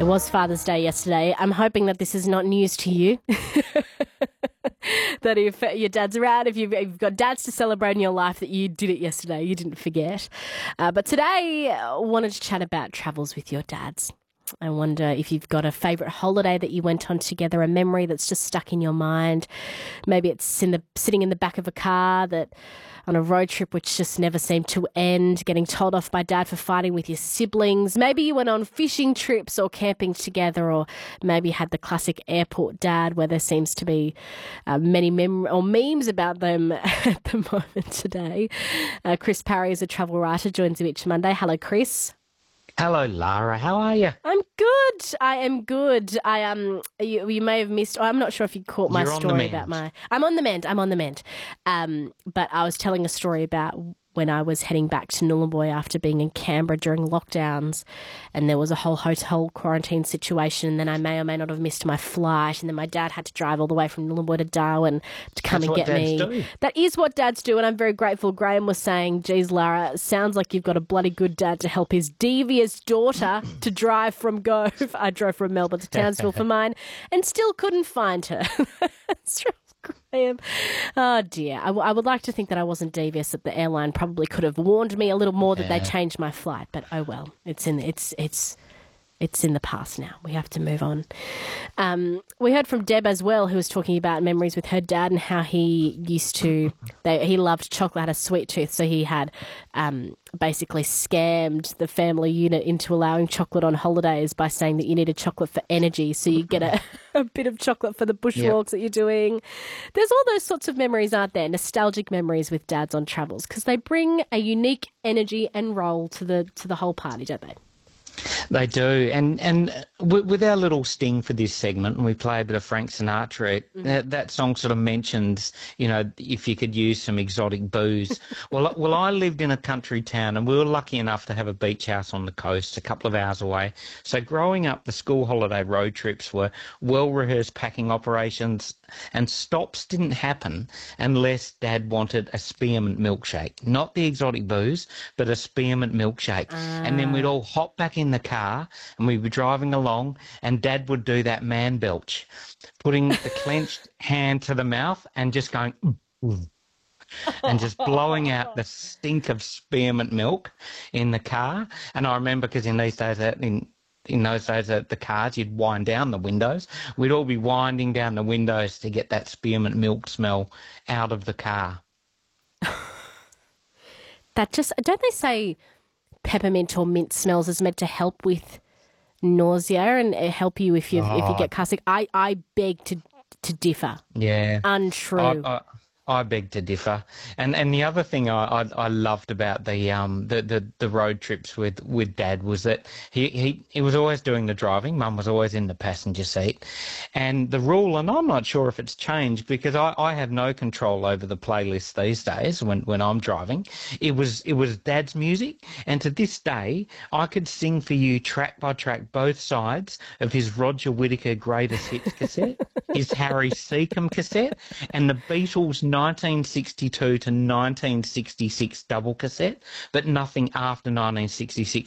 It was Father's Day yesterday. I'm hoping that this is not news to you. That if your dad's around, if you've got dads to celebrate in your life, that you did it yesterday, you didn't forget. But today, I wanted to chat about travels with your dads. I wonder if you've got a favourite holiday that you went on together, a memory that's just stuck in your mind. Maybe it's sitting in the back of a car on a road trip which just never seemed to end, getting told off by dad for fighting with your siblings. Maybe you went on fishing trips or camping together, or maybe you had the classic airport dad where there seems to be many memes about them at the moment today. Chris Parry is a travel writer, joins me each Monday. Hello, Chris. Hello, Lara. How are you? I'm good. I am good. You may have missed. I'm not sure if you caught my story about my. I'm on the mend. But I was telling a story about when I was heading back to Nhulunbuy after being in Canberra during lockdowns, and there was a whole hotel quarantine situation. And then I may or may not have missed my flight, and then my dad had to drive all the way from Nhulunbuy to Darwin to come and get me. Do. That is what dads do, and I'm very grateful. Graham was saying, "Geez, Lara, sounds like you've got a bloody good dad to help his devious daughter to drive from Gove." I drove from Melbourne to Townsville for mine, and still couldn't find her. That's right. Graham. Oh dear. I would like to think that I wasn't devious, that the airline probably could have warned me a little more that they changed my flight, but oh well. It's in the past now. We have to move on. We heard from Deb as well, who was talking about memories with her dad and how he he loved chocolate, had a sweet tooth, so he had basically scammed the family unit into allowing chocolate on holidays by saying that you needed chocolate for energy, so you get a bit of chocolate for the bushwalks that you're doing. There's all those sorts of memories, aren't there? Nostalgic memories with dads on travels, because they bring a unique energy and role to the whole party, don't they? They do, and with our little sting for this segment, and we play a bit of Frank Sinatra, that song sort of mentions, if you could use some exotic booze. Well, I lived in a country town, and we were lucky enough to have a beach house on the coast, a couple of hours away. So growing up, the school holiday road trips were well-rehearsed packing operations, and stops didn't happen unless Dad wanted a spearmint milkshake, not the exotic booze, but a spearmint milkshake. And then we'd all hop back in the car and we'd be driving along, and Dad would do that man belch, putting the clenched hand to the mouth and just going and just blowing out the stink of spearmint milk in the car. And I remember, because in those days at the cars, you'd wind down the windows. We'd all be winding down the windows to get that spearmint milk smell out of the car. Don't they say peppermint or mint smells is meant to help with nausea and help you if you get car sick? I beg to differ. Yeah. Untrue. I beg to differ. And the other thing I loved about the road trips with Dad was that he was always doing the driving. Mum was always in the passenger seat. And the rule, and I'm not sure if it's changed, because I have no control over the playlist these days when I'm driving. It was Dad's music, and to this day I could sing for you track by track both sides of his Roger Whittaker Greatest Hits cassette, his Harry Seacombe cassette, and the Beatles 1962 to 1966 double cassette, but nothing after 1966